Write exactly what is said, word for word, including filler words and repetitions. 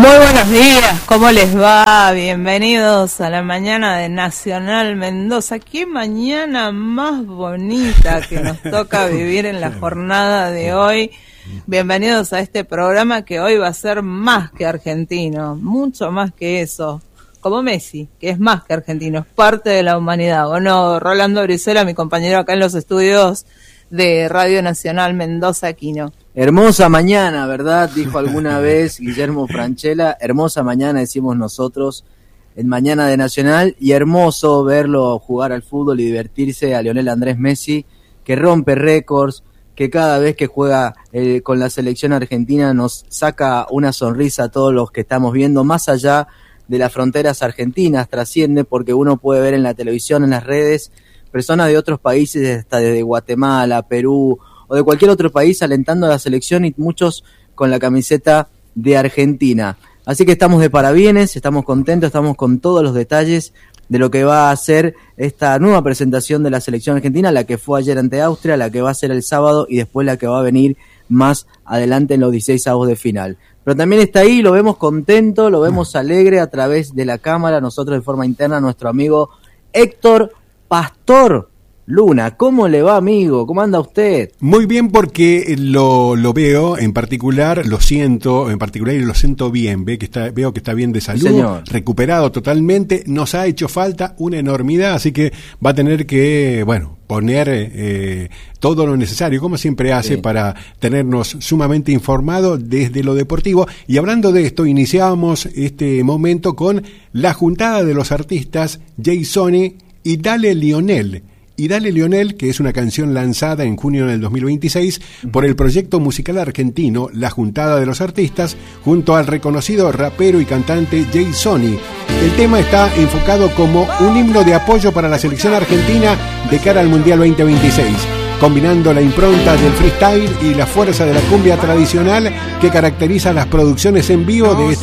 Muy buenos días, ¿cómo les va? Bienvenidos a la mañana de Nacional Mendoza. Qué mañana más bonita que nos toca vivir en la jornada de hoy. Bienvenidos a este programa que hoy va a ser más que argentino, mucho más que eso. Como Messi, que es más que argentino, es parte de la humanidad. ¿O no, Rolando Brizuela, mi compañero acá en los estudios de Radio Nacional Mendoza Aquino? Hermosa mañana, ¿verdad? Dijo alguna vez Guillermo Francella. Hermosa mañana, decimos nosotros, en Mañana de Nacional. Y hermoso verlo jugar al fútbol y divertirse a Lionel Andrés Messi, que rompe récords, que cada vez que juega eh, con la selección argentina nos saca una sonrisa a todos los que estamos viendo, más allá de las fronteras argentinas, trasciende porque uno puede ver en la televisión, en las redes, personas de otros países, hasta desde Guatemala, Perú o de cualquier otro país alentando a la selección y muchos con la camiseta de Argentina. Así que estamos de parabienes, estamos contentos, estamos con todos los detalles de lo que va a ser esta nueva presentación de la selección argentina, la que fue ayer ante Austria, la que va a ser el sábado y después la que va a venir más adelante en los dieciséis avos de final. Pero también está ahí, lo vemos contento, lo vemos alegre a través de la cámara, nosotros de forma interna, nuestro amigo Héctor Pastor Luna. ¿Cómo le va, amigo? ¿Cómo anda usted? Muy bien, porque lo, lo veo, en particular, lo siento, en particular y lo siento bien, ve que está, veo que está bien de salud, Señor. Recuperado totalmente, nos ha hecho falta una enormidad, así que va a tener que, bueno, poner eh, todo lo necesario, como siempre hace, sí, para tenernos sumamente informados desde lo deportivo. Y hablando de esto, iniciábamos este momento con la juntada de los artistas Jay Sony y Dale Lionel. Y Dale Lionel, que es una canción lanzada en junio del dos mil veintiséis por el proyecto musical argentino La Juntada de los Artistas, junto al reconocido rapero y cantante Jay Sony. El tema está enfocado como un himno de apoyo para la selección argentina de cara al Mundial veinte veintiséis, combinando la impronta del freestyle y la fuerza de la cumbia tradicional que caracteriza las producciones en vivo de esta